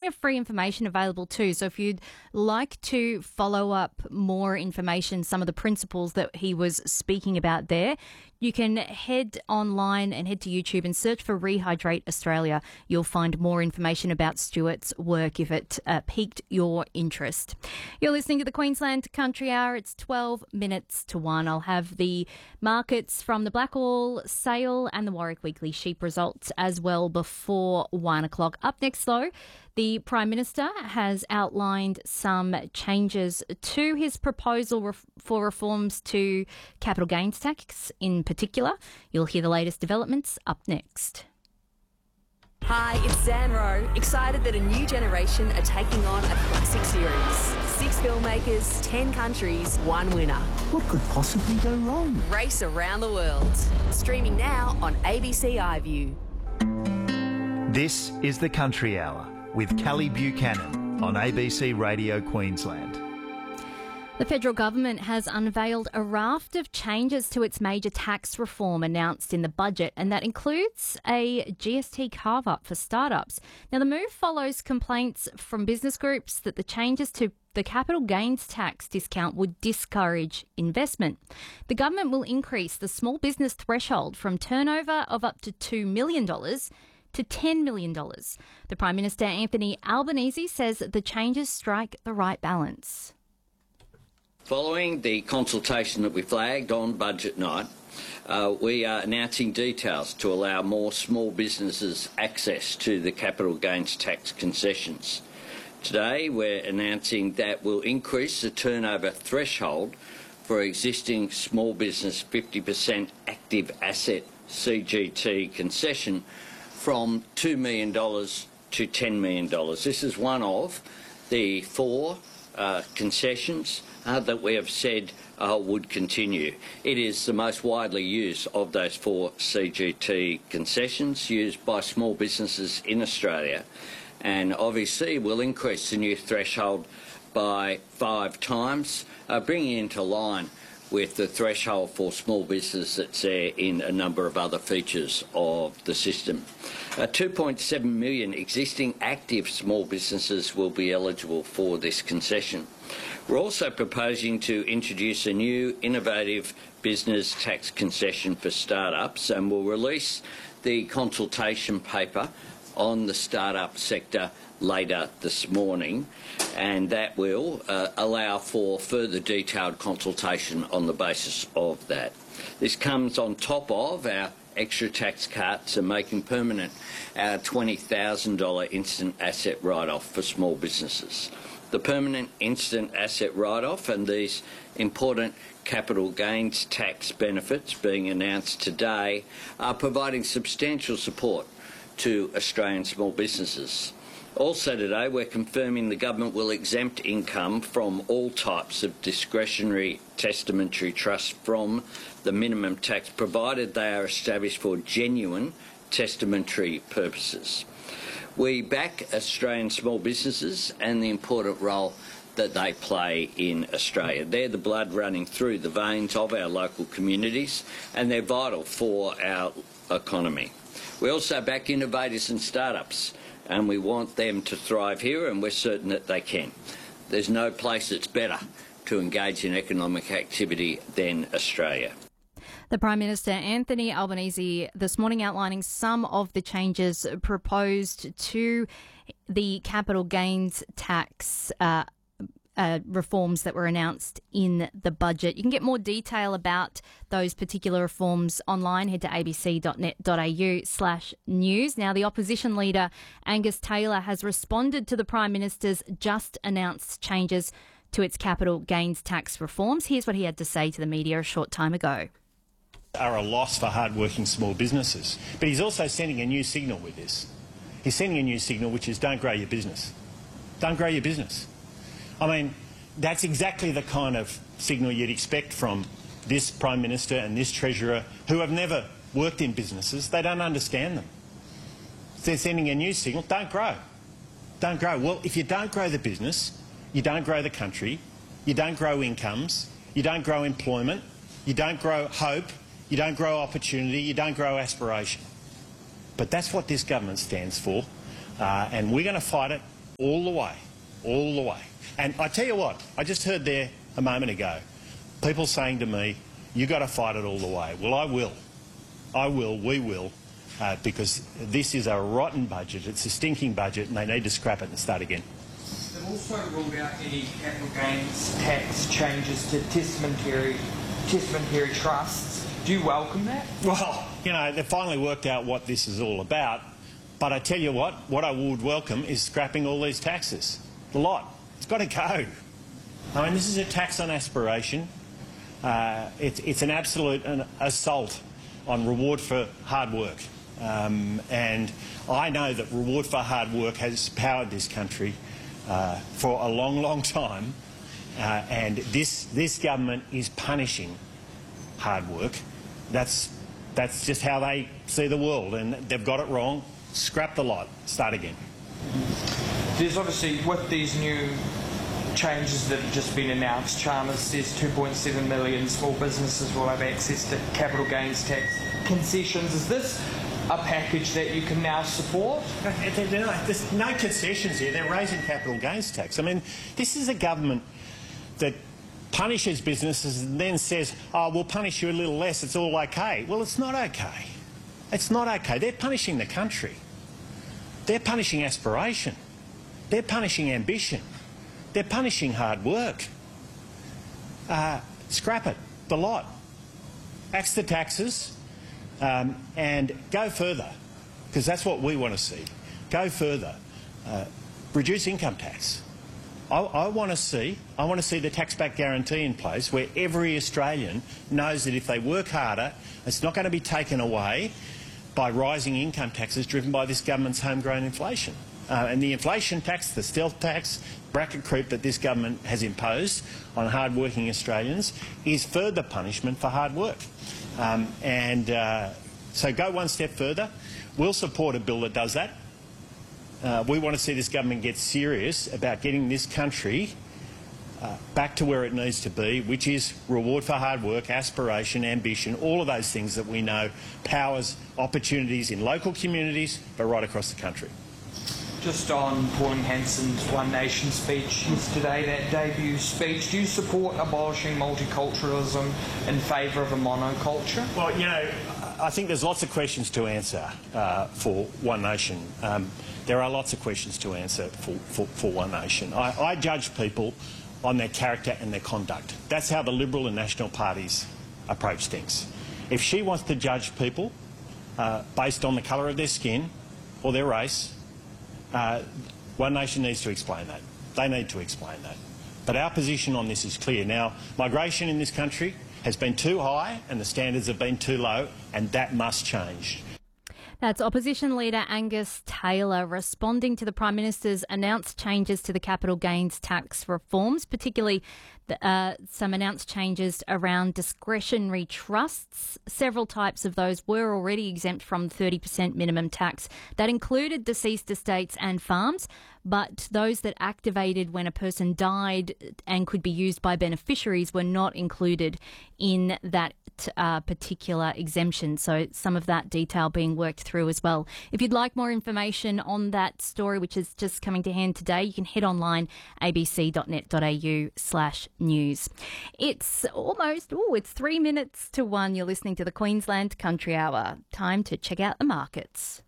of free information available too. So if you'd like to follow up more information, some of the principles that he was speaking about there, you can head online and head to YouTube and search for Rehydrate Australia. You'll find more information about Stuart's work if it piqued your interest. You're listening to the Queensland Country Hour. It's 12 minutes to 1. I'll have the markets from the Blackall sale and the Warwick Weekly sheep results as well before 1 o'clock. Up next, though, the Prime Minister has outlined some changes to his proposal for reforms to capital gains tax in particular. You'll hear the latest developments up next. Hi, it's Zan Rowe, excited that a new generation are taking on a classic series. 6 filmmakers, 10 countries, 1 winner. What could possibly go wrong? Race around the world. Streaming now on ABC iView. This is the Country Hour with Kelly Buchanan on ABC Radio Queensland. The federal government has unveiled a raft of changes to its major tax reform announced in the budget, and that includes a GST carve-up for startups. Now, the move follows complaints from business groups that the changes to the capital gains tax discount would discourage investment. The government will increase the small business threshold from turnover of up to $2 million to $10 million. The Prime Minister, Anthony Albanese, says the changes strike the right balance. Following the consultation that we flagged on budget night, we are announcing details to allow more small businesses access to the capital gains tax concessions. Today we're announcing that we'll increase the turnover threshold for existing small business 50% active asset CGT concession from $2 million to $10 million. This is one of the 4 concessions that we have said would continue. It is the most widely used of those 4 CGT concessions used by small businesses in Australia, and obviously will increase the new threshold by 5 times, bringing it into line with the threshold for small business that's there in a number of other features of the system. 2.7 million existing active small businesses will be eligible for this concession. We're also proposing to introduce a new innovative business tax concession for startups, and we'll release the consultation paper on the startup sector later this morning, and that will allow for further detailed consultation on the basis of that. This comes on top of our extra tax cuts and making permanent our $20,000 instant asset write-off for small businesses. The permanent instant asset write-off and these important capital gains tax benefits being announced today are providing substantial support to Australian small businesses. Also today, we're confirming the government will exempt income from all types of discretionary testamentary trusts from the minimum tax, provided they are established for genuine testamentary purposes. We back Australian small businesses and the important role that they play in Australia. They're the blood running through the veins of our local communities, and they're vital for our economy. We also back innovators and startups, and we want them to thrive here, and we're certain that they can. There's no place that's better to engage in economic activity than Australia. The Prime Minister, Anthony Albanese, this morning outlining some of the changes proposed to the capital gains tax reforms that were announced in the budget. You can get more detail about those particular reforms online. Head to abc.net.au/news. Now, the opposition leader, Angus Taylor, has responded to the Prime Minister's just announced changes to its capital gains tax reforms. Here's what he had to say to the media a short time ago. Are a loss for hard-working small businesses. But he's also sending a new signal with this. He's sending a new signal which is don't grow your business. Don't grow your business. I mean, that's exactly the kind of signal you'd expect from this Prime Minister and this Treasurer who have never worked in businesses. They don't understand them. They're sending a new signal, don't grow. Don't grow. Well, if you don't grow the business, you don't grow the country, you don't grow incomes, you don't grow employment, you don't grow hope, you don't grow opportunity, you don't grow aspiration. But that's what this government stands for, and we're going to fight it all the way, all the way. And I tell you what, I just heard there a moment ago, people saying to me, you got to fight it all the way. Well, I will, we will, because this is a rotten budget, it's a stinking budget, and they need to scrap it and start again. They've also ruled out any capital gains tax changes to testamentary trusts. Do you welcome that? Well, you know, they've finally worked out what this is all about, but I tell you what I would welcome is scrapping all these taxes. The lot. It's got to go. I mean, this is a tax on aspiration. It's an absolute assault on reward for hard work. And I know that reward for hard work has powered this country for a long, long time. And this government is punishing hard work. That's just how they see the world, and they've got it wrong. Scrap the lot. Start again. There's obviously, with these new changes that have just been announced, Chalmers says 2.7 million small businesses will have access to capital gains tax concessions. Is this a package that you can now support? There's no concessions here. They're raising capital gains tax. I mean, this is a government that punishes businesses and then says, oh, we'll punish you a little less, it's all okay. Well, it's not okay. It's not okay. They're punishing the country. They're punishing aspiration. They're punishing ambition. They're punishing hard work. Scrap it, the lot. Axe the taxes and go further, because that's what we want to see. Go further. Reduce income tax. I want to see the tax-back guarantee in place where every Australian knows that if they work harder, it's not going to be taken away by rising income taxes driven by this government's homegrown inflation. And the inflation tax, the stealth tax, bracket creep that this government has imposed on hard-working Australians is further punishment for hard work. So go one step further. We'll support a bill that does that. We want to see this government get serious about getting this country back to where it needs to be, which is reward for hard work, aspiration, ambition, all of those things that we know powers opportunities in local communities, but right across the country. Just on Pauline Hanson's One Nation speech yesterday, that debut speech, do you support abolishing multiculturalism in favour of a monoculture? Well, you know, I think there's lots of questions to answer for One Nation. There are lots of questions to answer for One Nation. I judge people on their character and their conduct. That's how the Liberal and National parties approach things. If she wants to judge people based on the colour of their skin or their race, One Nation needs to explain that. They need to explain that. But our position on this is clear. Now, migration in this country has been too high and the standards have been too low, and that must change. That's Opposition Leader Angus Taylor responding to the Prime Minister's announced changes to the capital gains tax reforms, particularly some announced changes around discretionary trusts. Several types of those were already exempt from 30% minimum tax. That included deceased estates and farms, but those that activated when a person died and could be used by beneficiaries were not included in that particular exemption. So some of that detail being worked through as well. If you'd like more information on that story, which is just coming to hand today, you can head online, abc.net.au/news. It's it's 3 minutes to 1. You're listening to the Queensland Country Hour. Time to check out the markets.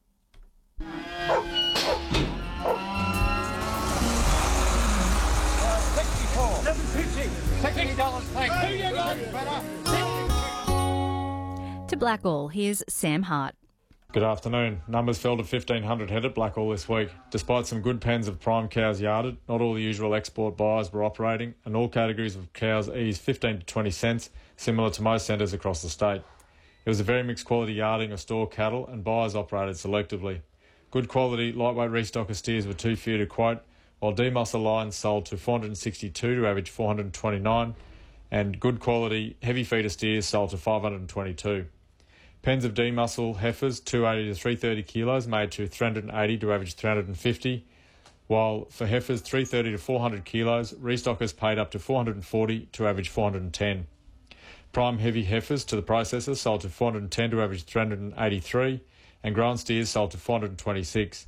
To Blackall, here's Sam Hart. Good afternoon. Numbers fell to 1,500 head at Blackall this week. Despite some good pens of prime cows yarded, not all the usual export buyers were operating, and all categories of cows eased 15 to 20 cents, similar to most centres across the state. It was a very mixed quality yarding of store cattle, and buyers operated selectively. Good quality lightweight restocker steers were too few to quote, while demuscle lines sold to 462 to average 429, and good quality heavy feeder steers sold to 522. Pens of demuscle heifers 280 to 330 kilos made to 380 to average 350, while for heifers 330 to 400 kilos, restockers paid up to 440 to average 410. Prime heavy heifers to the processors sold to 410 to average 383, and grown steers sold to 426.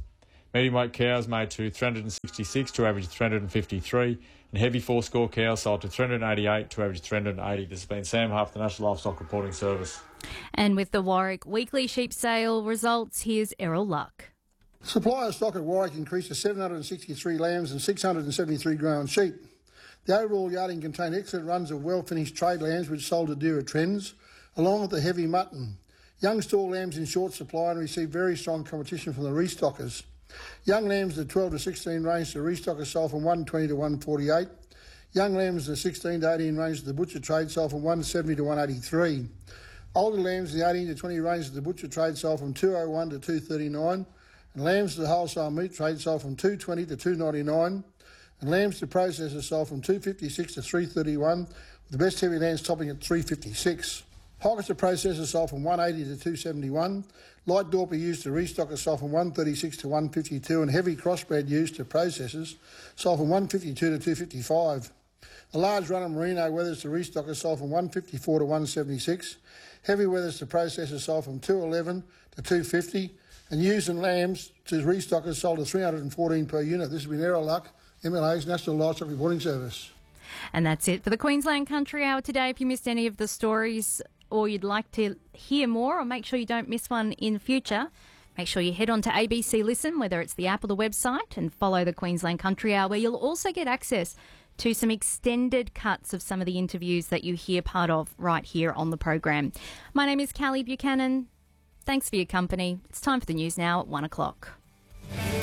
Medium weight cows made to 366 to average 353, and heavy 4-score cows sold to 388 to average 380. This has been Sam Huff, the National Livestock Reporting Service. And with the Warwick weekly sheep sale results, here's Errol Luck. Supply of stock at Warwick increased to 763 lambs and 673 grown sheep. The overall yarding contained excellent runs of well-finished trade lambs which sold to dearer trends, along with the heavy mutton. Young stall lambs in short supply and received very strong competition from the restockers. Young lambs in the 12 to 16 range to restockers sold from 120 to 148. Young lambs in the 16 to 18 range to the butcher trade sold from 170 to 183. Older lambs in the 18 to 20 range to the butcher trade sold from 201 to 239. And lambs to the wholesale meat trade sold from 220 to 299. And lambs to processors sold from 256 to 331, with the best heavy lambs topping at 356. Hoggers to processors sold from 180 to 271. Light Dorper used to restockers sold from 136 to 152, and heavy crossbred used to processors sold from 152 to 255. The large run of merino wethers to restockers sold from 154 to 176. Heavy wethers to processors sold from 211 to 250. And ewes and lambs to restockers sold at 314 per unit. This has been Errol Luck, MLA's National Livestock Reporting Service. And that's it for the Queensland Country Hour today. If you missed any of the stories or you'd like to hear more, or make sure you don't miss one in future, make sure you head on to ABC Listen, whether it's the app or the website, and follow the Queensland Country Hour, where you'll also get access to some extended cuts of some of the interviews that you hear part of right here on the program. My name is Callie Buchanan. Thanks for your company. It's time for the news now at 1 o'clock.